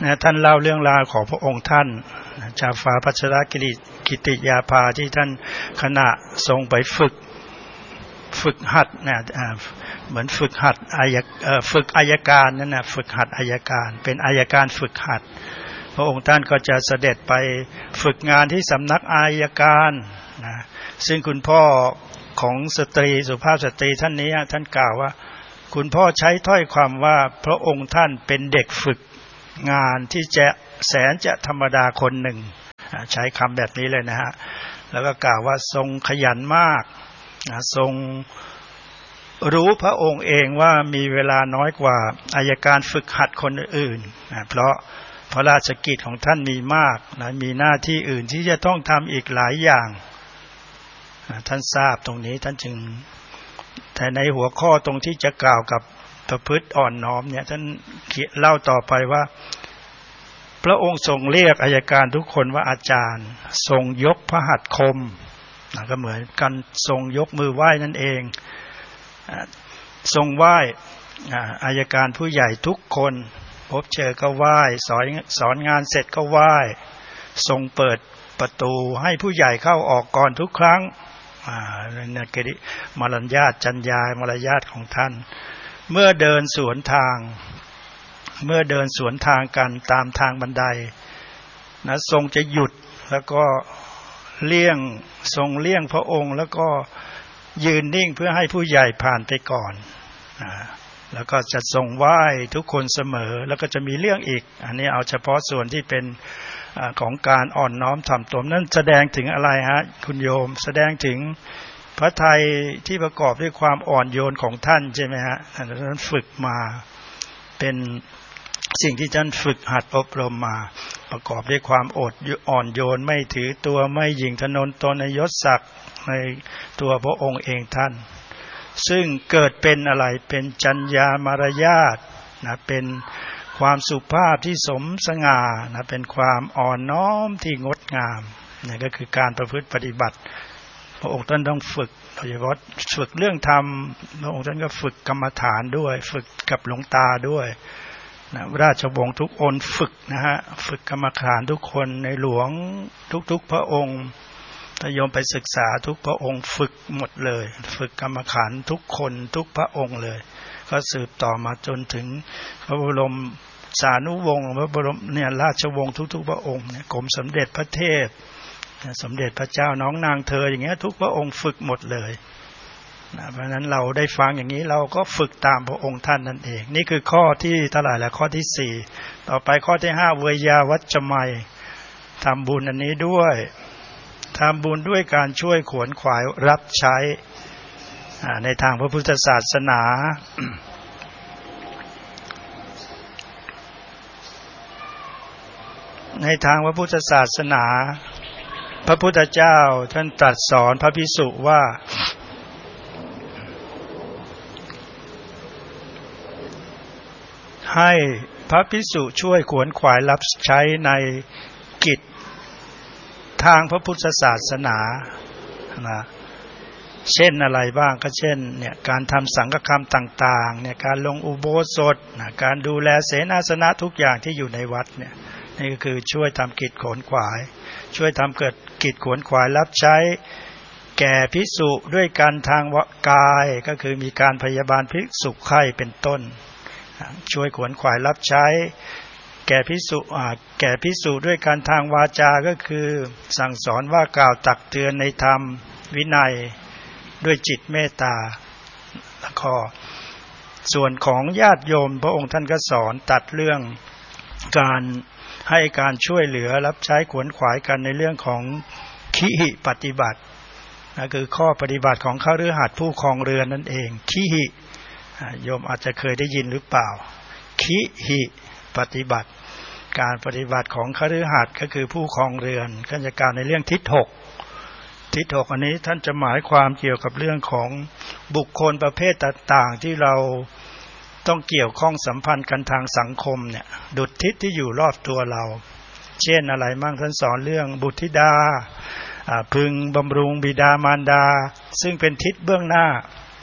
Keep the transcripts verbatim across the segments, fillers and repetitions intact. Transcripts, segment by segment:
นะท่านเล่าเรื่องราวของพระองค์ท่านจาฟาพัชรกิริกิติยาภาที่ท่านขณะทรงไปฝึกฝึกหัดนะเหมือนฝึกหัดอายฝึกอัยการนั่นนะฝึกหัดอัยการเป็นอัยการฝึกหัดพระองค์ท่านก็จะเสด็จไปฝึกงานที่สำนักอัยการนะซึ่งคุณพ่อของสตรีสุภาพสตรีท่านนี้ท่านกล่าวว่าคุณพ่อใช้ถ้อยความว่าพระองค์ท่านเป็นเด็กฝึกงานที่จะแสนจะธรรมดาคนหนึ่งใช้คำแบบนี้เลยนะฮะแล้วก็กล่าวว่าทรงขยันมากทรงรู้พระองค์เองว่ามีเวลาน้อยกว่าอัยการฝึกหัดคนอื่นเพราะพระราชกิจของท่านมีมากนะมีหน้าที่อื่นที่จะต้องทำอีกหลายอย่างท่านทราบตรงนี้ท่านจึงแต่ในหัวข้อตรงที่จะกล่าวกับประพฤติอ่อนน้อมเนี่ยท่านเล่าต่อไปว่าพระองค์ทรงเรียกอัยการทุกคนว่าอาจารย์ทรงยกพระหัตถ์คมก็เหมือนกันทรงยกมือไหว้นั่นเองทรงไหว้อัยการผู้ใหญ่ทุกคนพบเจอก็ไหว้สอนสอนงานเสร็จก็ไหว้ทรงเปิดประตูให้ผู้ใหญ่เข้าออกก่อนทุกครั้งอ่าเนี่ยกิริมารยาทจัญญามารยาทของท่านเมื่อเดินสวนทางเมื่อเดินสวนทางกันตามทางบันไดนะทรงจะหยุดแล้วก็เลี่ยงทรงเลี่ยงพระองค์แล้วก็ยืนนิ่งเพื่อให้ผู้ใหญ่ผ่านไปก่อนนะแล้วก็จะทรงไหว้ทุกคนเสมอแล้วก็จะมีเรื่องอีกอันนี้เอาเฉพาะส่วนที่เป็นของการอ่อนน้อมถ่อมตนนั่นแสดงถึงอะไรฮะคุณโยมแสดงถึงพระทัยที่ประกอบด้วยความอ่อนโยนของท่านใช่ไหมฮะท่านฝึกมาเป็นสิ่งที่ท่านฝึกหัดอบรมมาประกอบด้วยความอดอ่อนโยนไม่ถือตัวไม่หยิ่งทะนนตนในยศศักดิ์ในตัวพระองค์เองท่านซึ่งเกิดเป็นอะไรเป็นจัญญามารยาทนะเป็นความสุภาพที่สมสง่านะเป็นความอ่อนน้อมที่งดงามนี่ก็คือการประพฤติปฏิบัติพระองค์ท่านต้องฝึกโดยเฉพาะฝึกเรื่องธรรมพระองค์ท่านก็ฝึกกรรมฐานด้วยฝึกกับหลวงตาด้วยนะราชวงศ์ทุกองค์ฝึกนะฮะฝึกกรรมฐานทุกคนในหลวงทุกๆพระองค์ถ้าโยมไปศึกษาทุกพระองค์ฝึกหมดเลยฝึกกรรมฐานทุกคนทุกพระองค์เลยก็สืบต่อมาจนถึงพระบรมสานุวงศ์พระบรมเนี่ยราชวงศ์ทุกๆพระองค์เนี่ยกรมสมเด็จพระเทพสมเด็จพระเจ้าน้องนางเธออย่างเงี้ยทุกพระองค์ฝึกหมดเลยนะเพราะฉะนั้นเราได้ฟังอย่างนี้เราก็ฝึกตามพระองค์ท่านนั่นเองนี่คือข้อที่เท่าไหร่แล้วข้อที่สี่ต่อไปข้อที่ห้าเวยาวัจจไมยทำบุญอันนี้ด้วยทำบุญด้วยการช่วยขวนขวายรับใช้ในทางพระพุทธศาสนาในทางพระพุทธศาสนาพระพุทธเจ้าท่านตรัสสอนพระภิกษุว่าให้พระภิกษุช่วยขวนขวายรับใช้ในกิจทางพระพุทธศาสนานะเช่นอะไรบ้างก็เช่นเนี่ยการทำสังฆกรรมต่างๆเนี่ยการลงอุโบสถนะการดูแลเสนาสนะทุกอย่างที่อยู่ในวัดเนี่ยนี่ก็คือช่วยทำกิจขวนขวายช่วยทำเกิดกิจขวนขวายรับใช้แก่ภิกษุด้วยการทางกายก็คือมีการพยาบาลภิกษุไข้เป็นต้นช่วยขวนขวายรับใช้แก่ภิกษุแก่ภิกษุด้วยการทางวาจาก็คือสั่งสอนว่ากล่าวตักเตือนในธรรมวินัยด้วยจิตเมตตาแล้วก็ส่วนของญาติโยมพระองค์ท่านก็สอนตัดเรื่องการให้การช่วยเหลือรับใช้ขวนขวายกันในเรื่องของขิหิปฏิบัตินั่นคือข้อปฏิบัติของคฤหัสถ์ผู้ครองเรือนนั่นเองขิหิโยมอาจจะเคยได้ยินหรือเปล่าขิหิปฏิบัติการปฏิบัติของคฤหัสถ์ก็คือผู้ครองเรือนข้าราชการในเรื่องทิศหกทิศหกอันนี้ท่านจะหมายความเกี่ยวกับเรื่องของบุคคลประเภทต่างๆที่เราต้องเกี่ยวข้องสัมพันธ์กันทางสังคมเนี่ยดุจทิศที่อยู่รอบตัวเราเช่นอะไรมั่งท่านสอนเรื่องบุตรธิดาพึงบำรุงบิดามารดาซึ่งเป็นทิศเบื้องหน้า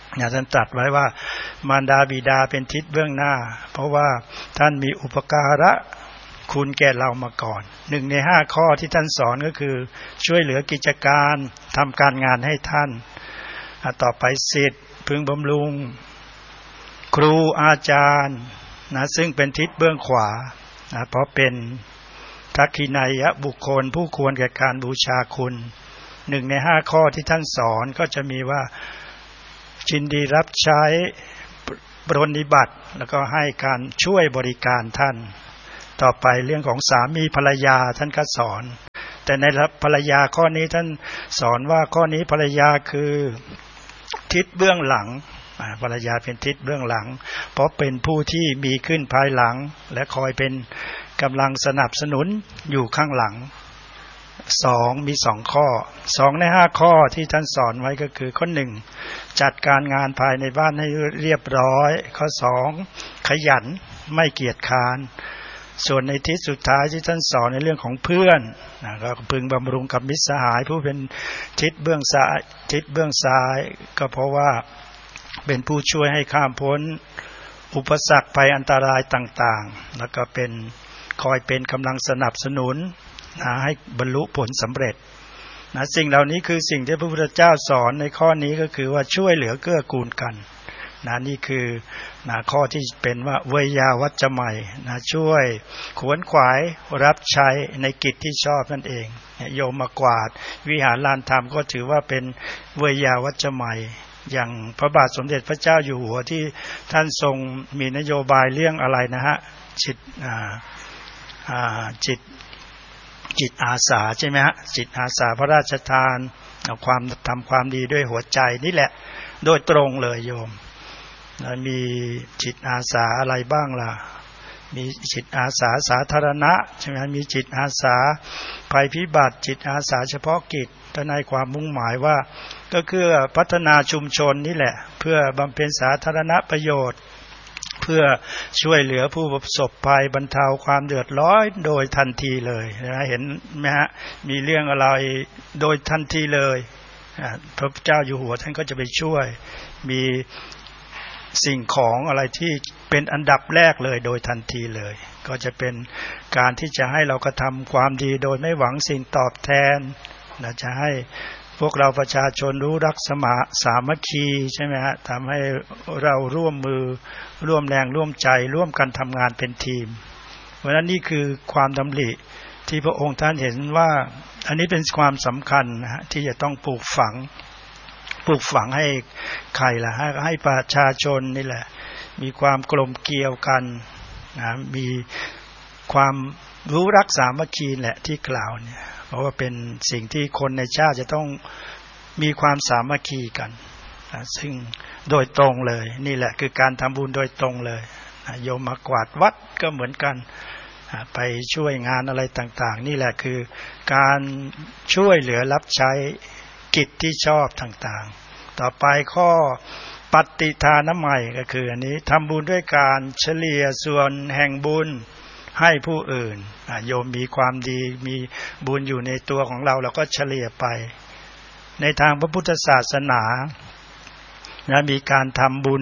เนี่ยท่านตรัสไว้ว่ามารดาบิดาเป็นทิศเบื้องหน้าเพราะว่าท่านมีอุปการะคุณแก่เรามาก่อนหนึ่งในห้าข้อที่ท่านสอนก็คือช่วยเหลือกิจการทำการงานให้ท่านต่อไปศิษย์พึงบำรุงครูอาจารย์นะซึ่งเป็นทิศเบื้องขวานะเพราะเป็นทักขินัยบุคคลผู้ควรแก่การบูชาคุณหนึ่งในห้าข้อที่ท่านสอนก็จะมีว่ายินดีรับใช้ปรนนิบัติแล้วก็ให้การช่วยบริการท่านต่อไปเรื่องของสามีภรรยาท่านก็สอนแต่ในภรรยาข้อนี้ท่านสอนว่าข้อนี้ภรรยาคือทิศเบื้องหลังภรรยาเป็นทิศเบื้องหลังเพราะเป็นผู้ที่มีขึ้นภายหลังและคอยเป็นกำลังสนับสนุนอยู่ข้างหลังสองมีสองข้อสองในห้าข้อที่ท่านสอนไว้ก็คือข้อหนึ่งจัดการงานภายในบ้านให้เรียบร้อยข้อสองขยันไม่เกียจคร้านส่วนในทิศสุดท้ายที่ท่านสอนในเรื่องของเพื่อนนะก็พึงบำรุงกับมิตรสหายผู้เป็นทิศเบื้องซ้ายทิศเบื้องซ้ายก็เพราะว่าเป็นผู้ช่วยให้ข้ามพ้นอุปสรรคภัยอันตรายต่างๆแล้วก็เป็นคอยเป็นกำลังสนับสนุนนะให้บรรลุผลสำเร็จนะสิ่งเหล่านี้คือสิ่งที่พระพุทธเจ้าสอนในข้อนี้ก็คือว่าช่วยเหลือเกื้อกูลกันนะนี่คือนะข้อที่เป็นว่าเวยาวัจจะใหม่นะช่วยขวนขวายรับใช้ในกิจที่ชอบนั่นเองโยมมากวาดวิหารลานธรรมก็ถือว่าเป็นเวยาวัจจะใหม่อย่างพระบาทสมเด็จพระเจ้าอยู่หัวที่ท่านทรงมีนโยบายเรื่องอะไรนะฮะจิตอ่าอ่าจิตจิตอาสาใช่ไหมฮะจิตอาสาพระราชทานเอาความทำความดีด้วยหัวใจนี่แหละโดยตรงเลยโยมมีจิตอาสาอะไรบ้างล่ะมีจิตอาสาสาธารณะใช่ไหมมีจิตอาสาภัยพิบัติจิตอาสาเฉพาะกิจท่านให้ความมุ่งหมายว่าก็คือพัฒนาชุมชนนี่แหละเพื่อบำเพ็ญสาธารณประโยชน์เพื่อช่วยเหลือผู้ประสบภัยบรรเทาความเดือดร้อนโดยทันทีเลยนะเห็นไหมฮะมีเรื่องอะไรโดยทันทีเลยพระเจ้าอยู่หัวท่านก็จะไปช่วยมีสิ่งของอะไรที่เป็นอันดับแรกเลยโดยทันทีเลยก็จะเป็นการที่จะให้เรากระทำความดีโดยไม่หวังสิ่งตอบแทนนะจะให้พวกเราประชาชนรู้รักสมาสามัคคีใช่ไหมฮะทำให้เราร่วมมือร่วมแรงร่วมใจร่วมกันทำงานเป็นทีมเพราะฉะนั้นนี่คือความดำริที่พระองค์ท่านเห็นว่าอันนี้เป็นความสำคัญนะฮะที่จะต้องปลูกฝังปลูกฝังให้ใครล่ะให้ให้ประชาชนนี่แหละมีความกลมเกลียวกันนะมีความรู้รักสามัคคีแหละที่กล่าวเนี่ยเพราะว่าเป็นสิ่งที่คนในชาติจะต้องมีความสามัคคีกันนะซึ่งโดยตรงเลยนี่แหละคือการทำบุญโดยตรงเลยนะโยมมากวาดวัดก็เหมือนกันนะไปช่วยงานอะไรต่างๆนี่แหละคือการช่วยเหลือรับใช้กิจที่ชอบต่างๆต่อไปข้อปฏิทานใหม่ก็คืออันนี้ทำบุญด้วยการเฉลี่ยส่วนแห่งบุญให้ผู้อื่นโยมมีความดีมีบุญอยู่ในตัวของเราเราก็เฉลี่ยไปในทางพระพุทธศาสนานะมีการทำบุญ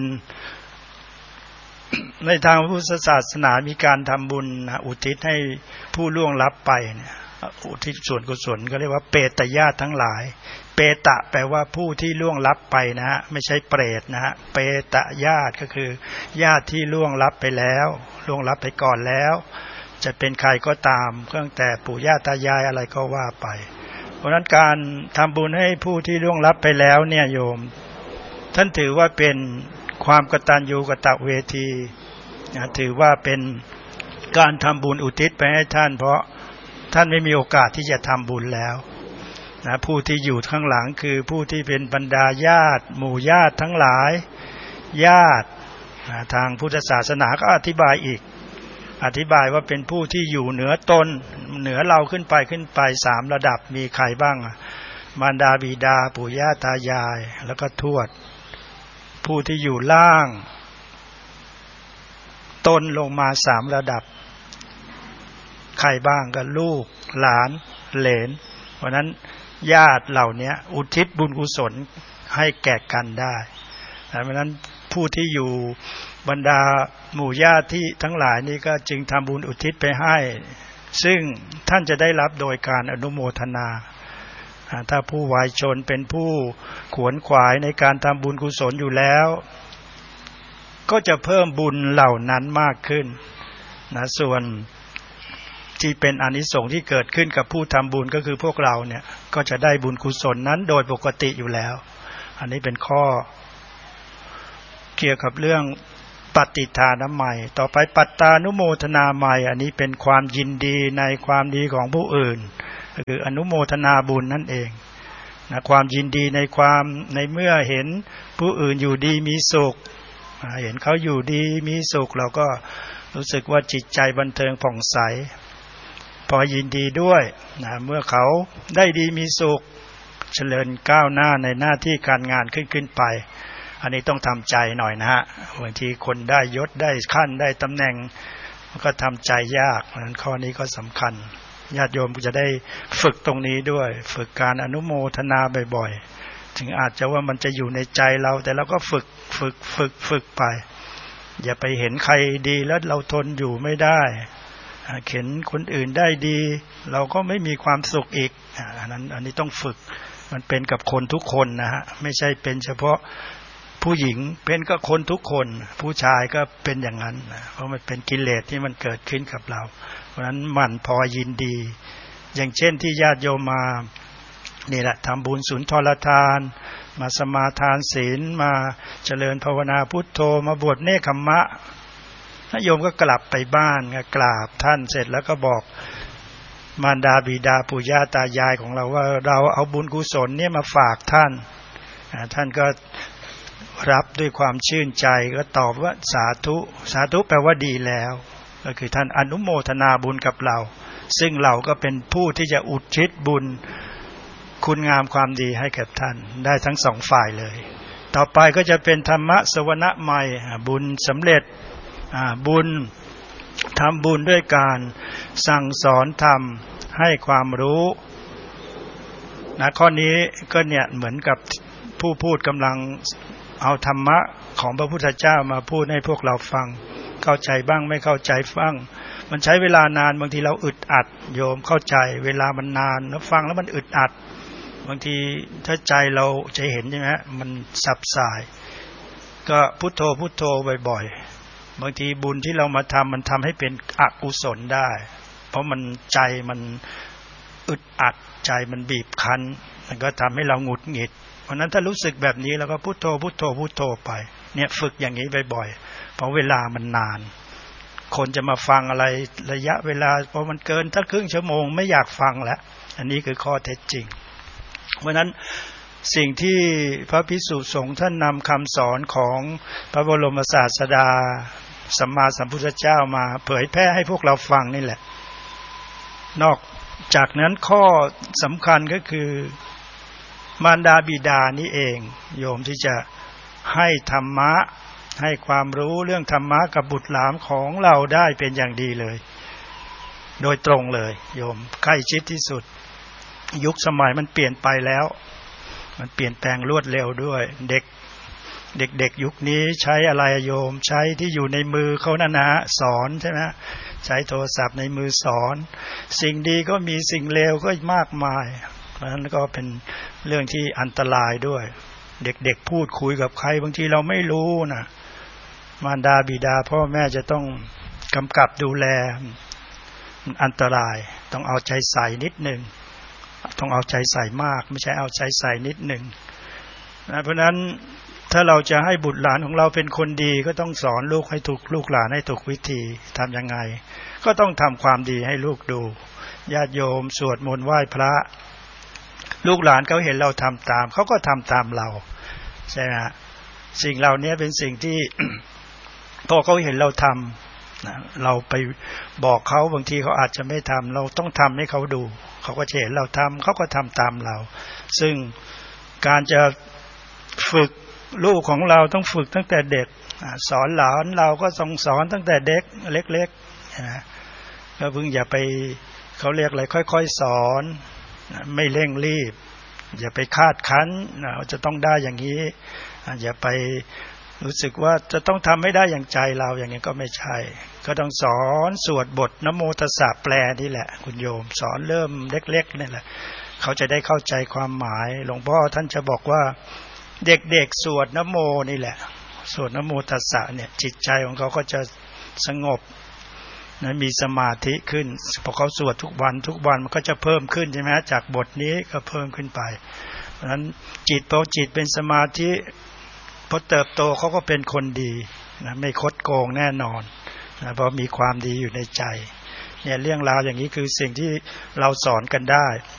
ในทางพระพุทธศาสนามีการทำบุญอุทิศให้ผู้ล่วงลับไปเนี่ยอุทิศส่วนกุศลก็เรียกว่าเปตญาติทั้งหลายเปตะแปลว่าผู้ที่ล่วงลับไปนะฮะไม่ใช่เปรตนะฮะเปตญาติก็คือญาติที่ล่วงลับไปแล้วล่วงลับไปก่อนแล้วจะเป็นใครก็ตามตั้งแต่ปู่ย่าตายายอะไรก็ว่าไปเพราะฉะนั้นการทำบุญให้ผู้ที่ล่วงลับไปแล้วเนี่ยโยมท่านถือว่าเป็นความกตัญญูกตเวทีนะถือว่าเป็นการทำบุญอุทิศไปให้ท่านเพราะท่านไม่มีโอกาสที่จะทำบุญแล้วนะผู้ที่อยู่ข้างหลังคือผู้ที่เป็นบรรดาญาติหมู่ญาติทั้งหลายญาตินะทางพุทธศาสนาก็อธิบายอีกอธิบายว่าเป็นผู้ที่อยู่เหนือตนเหนือเราขึ้นไปขึ้นไปสามระดับมีใครบ้างมารดาบิดาปู่ย่าตายายแล้วก็ทวดผู้ที่อยู่ล่างตนลงมาสามระดับใครบ้างก็ลูกหลานเหลนเพราะนั้นญาติเหล่านี้อุทิศบุญกุศลให้แก่กันได้เพราะฉะนั้นผู้ที่อยู่บรรดาหมู่ญาติที่ทั้งหลายนี้ก็จึงทำบุญอุทิศไปให้ซึ่งท่านจะได้รับโดยการอนุโมทนาถ้าผู้วายชนเป็นผู้ขวนขวายในการทำบุญกุศลอยู่แล้วก็จะเพิ่มบุญเหล่านั้นมากขึ้นนะส่วนที่เป็นอานิสงส์ที่เกิดขึ้นกับผู้ทำบุญก็คือพวกเราเนี่ยก็จะได้บุญกุศลนั้นโดยปกติอยู่แล้วอันนี้เป็นข้อเกี่ยวกับเรื่องปฏิทานใหม่ต่อไปปัตตานุโมทนาใหม่อันนี้เป็นความยินดีในความดีของผู้อื่นก็คืออนุโมทนาบุญนั่นเองนะความยินดีในความในเมื่อเห็นผู้อื่นอยู่ดีมีสุขเห็นเขาอยู่ดีมีสุขเราก็รู้สึกว่าจิตใจบันเทิงผ่องใสพอยินดีด้วยนะเมื่อเขาได้ดีมีสุขเจริญก้าวหน้าในหน้าที่การงานขึ้นขึ้นไปอันนี้ต้องทำใจหน่อยนะฮะบางทีคนได้ยศได้ขั้นได้ตำแหน่งมันก็ทำใจยากเพราะฉะนั้นข้อนี้ก็สำคัญญาติโยมก็จะได้ฝึกตรงนี้ด้วยฝึกการอนุโมทนาบ่อยๆถึงอาจจะว่ามันจะอยู่ในใจเราแต่เราก็ฝึกฝึกฝึกฝึกไปอย่าไปเห็นใครดีแล้วเราทนอยู่ไม่ได้เห็นคนอื่นได้ดีเราก็ไม่มีความสุขอีกอันนั้นอันนี้ต้องฝึกมันเป็นกับคนทุกคนนะฮะไม่ใช่เป็นเฉพาะผู้หญิงเป็นก็คนทุกคนผู้ชายก็เป็นอย่างนั้นเพราะมันเป็นกิเลสที่มันเกิดขึ้นกับเราเพราะฉะนั้นหมั่นพอยินดีอย่างเช่นที่ญาติโยมมานี่แหละทำบุญสุนทรทานมาสมาทานศีลมาเจริญภาวนาพุทโธมาบวชเนคขมมะโยมก็กลับไปบ้านก็กราบท่านเสร็จแล้วก็บอกมารดาบิดาปู่ย่าตายายของเราว่าเราเอาบุญกุศลเนี่ยมาฝากท่านท่านก็รับด้วยความชื่นใจก็ตอบว่าสาธุสาธุแปลว่าดีแล้วก็คือท่านอนุโมทนาบุญกับเราซึ่งเราก็เป็นผู้ที่จะอุทิศบุญคุณงามความดีให้แก่ท่านได้ทั้งสองฝ่ายเลยต่อไปก็จะเป็นธรรมะสวนะใหม่บุญสำเร็จบุญทำบุญด้วยการสั่งสอนธรรมให้ความรู้นะข้อนี้ก็เนี่ยเหมือนกับผู้พูดกำลังเอาธรรมะของพระพุทธเจ้ามาพูดให้พวกเราฟังเข้าใจบ้างไม่เข้าใจฟังมันใช้เวลานานบางทีเราอึดอัดโยมเข้าใจเวลามันนานแล้วฟังแล้วมันอึดอัดบางทีถ้าใจเราจะเห็นใช่ไหมมันสับสายก็พุทโธพุทโธบ่อยๆบางทีบุญที่เรามาทำมันทำให้เป็นอกุศลได้เพราะมันใจมันอึดอัดใจมันบีบคั้นมันก็ทำให้เราหงุดหงิดเพราะนั้นถ้ารู้สึกแบบนี้แล้วก็พุทโธพุทโธพุทโธไปเนี่ยฝึกอย่างนี้บ่อยๆเพราะเวลามันนานคนจะมาฟังอะไรระยะเวลาพอมันเกินถ้าครึ่งชั่วโมงไม่อยากฟังแล้วอันนี้คือข้อเท็จจริงเพราะนั้นสิ่งที่พระภิกษุสงฆ์ท่านนำคำสอนของพระบรมศาสดาสัมมาสัมพุทธเจ้ามาเผยแพร่ให้พวกเราฟังนี่แหละนอกจากนั้นข้อสำคัญก็คือมารดาบิดานี่เองโยมที่จะให้ธรรมะให้ความรู้เรื่องธรรมะกับบุตรหลานของเราได้เป็นอย่างดีเลยโดยตรงเลยโยมใกล้ชิดที่สุดยุคสมัยมันเปลี่ยนไปแล้วมันเปลี่ยนแปลงรวดเร็วด้วยเด็กเด็กๆยุคนี้ใช้อะไรโยมใช้ที่อยู่ในมือเขานั่นนะสอนใช่ไหมใช้โทรศัพท์ในมือสอนสิ่งดีก็มีสิ่งเลวก็มากมายเพราะฉะนั้นก็เป็นเรื่องที่อันตรายด้วยเด็กๆพูดคุยกับใครบางทีเราไม่รู้นะมารดาบิดาพ่อแม่จะต้องกำกับดูแลมันอันตรายต้องเอาใจใส่นิดนึงต้องเอาใจใส่มากไม่ใช่เอาใจใส่นิดนึงนะเพราะฉะนั้นถ้าเราจะให้บุตรหลานของเราเป็นคนดีก็ต้องสอนลูกให้ถูกลูกหลานให้ถูกวิธีทำยังไงก็ต้องทำความดีให้ลูกดูญาติโยมสวดมนต์ไหว้พระลูกหลานเขาเห็นเราทำตามเขาก็ทำตามเราใช่ไหมสิ่งเหล่านี้เป็นสิ่งที่ พอเขาเห็นเราทำนะเราไปบอกเขาบางทีเขาอาจจะไม่ทำเราต้องทำให้เขาดูเขาก็เห็นเราทำเขาก็ทำตามเราซึ่งการจะฝึกลูกของเราต้องฝึกตั้งแต่เด็กสอนหลานเราก็ต้องสอนตั้งแต่เด็กเล็กๆนะก็เพิ่งอย่าไปเขาเรียกอะไรค่อยๆสอนไม่เร่งรีบอย่าไปคาดคั้นนะจะต้องได้อย่างนี้อย่าไปรู้สึกว่าจะต้องทำให้ได้อย่างใจเราอย่างนี้ก็ไม่ใช่ก็ต้องสอนสวดบทนะโมตัสสะแปลนี่แหละคุณโยมสอนเริ่มเล็กๆนี่แหละเขาจะได้เข้าใจความหมายหลวงพ่อท่านจะบอกว่าเด็กๆสวดนะโมนี่แหละสวดนะโมตัสสะเนี่ยจิตใจของเขาก็จะสงบนะมีสมาธิขึ้นพอเขาสวดทุกวันทุกวันมันก็จะเพิ่มขึ้นใช่ไหมจากบทนี้ก็เพิ่มขึ้นไปเพราะฉะนั้นจิตพอจิตเป็นสมาธิพอเติบโตเขาก็เป็นคนดีนะไม่คดโกงแน่นอนนะเพราะมีความดีอยู่ในใจเนี่ยเรื่องราวอย่างนี้คือสิ่งที่เราสอนกันได้